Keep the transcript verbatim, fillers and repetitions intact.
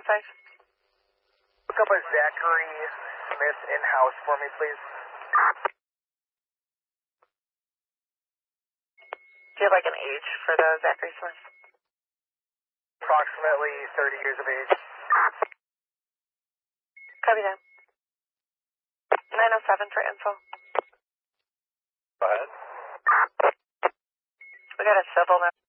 oh five. Look up a Zachary Smith in-house for me, please. Do you have like an age for the Zachary Smith? Approximately thirty years of age. Copy that. nine oh seven for info. Go ahead. We got a civil now.